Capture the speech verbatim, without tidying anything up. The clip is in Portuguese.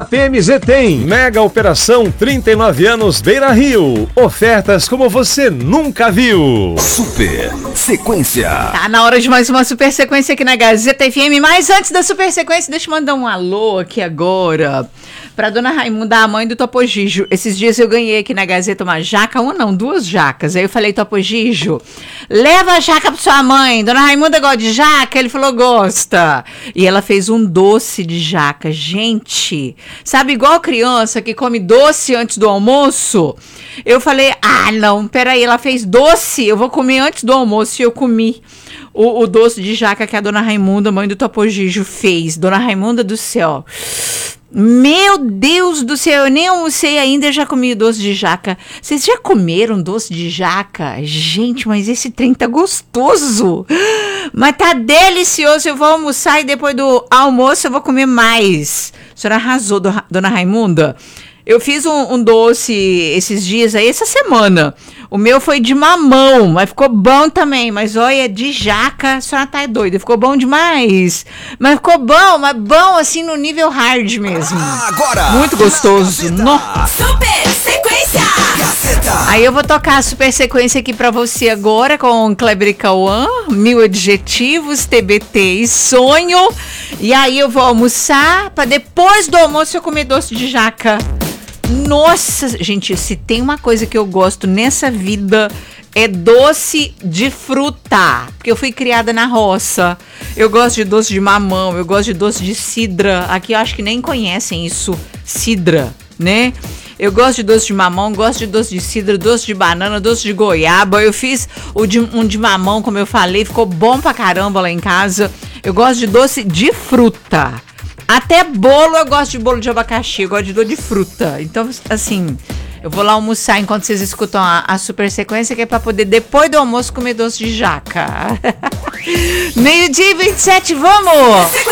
P M G tem Mega Operação trinta e nove anos Beira Rio. Ofertas como você nunca viu. Super Sequência. Tá na hora de mais uma Super Sequência aqui na Gazeta F M. Mas antes da Super Sequência, deixa eu mandar um alô aqui agora pra dona Raimunda, a mãe do Topogijo. Esses dias eu ganhei aqui na Gazeta uma jaca, uma não, duas jacas. Aí eu falei, Topogijo, leva a jaca pra sua mãe. Dona Raimunda gosta de jaca? Ele falou, gosta. E ela fez um doce de jaca. Gente, sabe igual criança que come doce antes do almoço? Eu falei, ah não, peraí, ela fez doce, eu vou comer antes do almoço. E eu comi o, o doce de jaca que a dona Raimunda, mãe do Topogijo, fez. Dona Raimunda do céu, meu Deus do céu, eu nem almocei ainda, eu já comi doce de jaca. Vocês já comeram doce de jaca? Gente, mas esse trem tá gostoso. Mas tá delicioso. Eu vou almoçar e depois do almoço eu vou comer mais. A senhora arrasou, do, dona Raimunda. Eu fiz um, um doce esses dias aí, essa semana. O meu foi de mamão, mas ficou bom também. Mas olha, de jaca, a senhora tá doida. Ficou bom demais. Mas ficou bom, mas bom assim no nível hard mesmo. Agora, muito gostoso. No... Super Sequência. Gazeta. Aí eu vou tocar a Super Sequência aqui pra você agora com Kleber e Cauã. Mil adjetivos, T B T e sonho. E aí eu vou almoçar pra depois do almoço eu comer doce de jaca. Nossa, gente, se tem uma coisa que eu gosto nessa vida é doce de fruta, porque eu fui criada na roça. Eu gosto de doce de mamão, eu gosto de doce de cidra. Aqui eu acho que nem conhecem isso, cidra, né? Eu gosto de doce de mamão, gosto de doce de cidra, doce de banana, doce de goiaba. Eu fiz o de, um de mamão, como eu falei, ficou bom pra caramba lá em casa. Eu gosto de doce de fruta. Até bolo, eu gosto de bolo de abacaxi, eu gosto de doce de fruta. Então, assim, eu vou lá almoçar enquanto vocês escutam a, a Super Sequência, que é pra poder, depois do almoço, comer doce de jaca. Meio-dia e vinte e sete, vamos!